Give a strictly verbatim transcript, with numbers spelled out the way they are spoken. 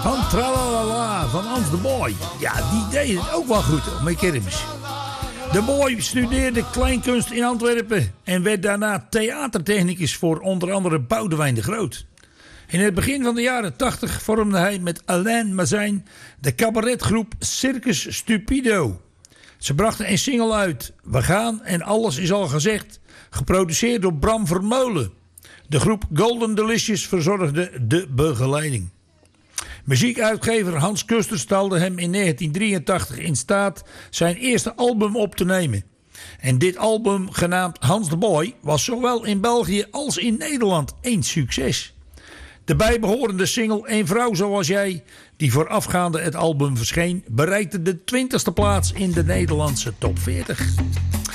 van Tralalala van Hans de Boy. Ja, die deed het ook wel goed met kermis. De Boy studeerde kleinkunst in Antwerpen en werd daarna theatertechnicus voor onder andere Boudewijn de Groot. In het begin van de jaren tachtig vormde hij met Alain Mazijn de cabaretgroep Circus Stupido. Ze brachten een single uit, We gaan en alles is al gezegd, geproduceerd door Bram Vermeulen. De groep Golden Delicious verzorgde de begeleiding. Muziekuitgever Hans Kuster stelde hem in negentien drieëntachtig in staat zijn eerste album op te nemen. En dit album, genaamd Hans de Boy, was zowel in België als in Nederland een succes. De bijbehorende single Een vrouw zoals jij, die voorafgaande het album verscheen, bereikte de twintigste plaats in de Nederlandse top veertig.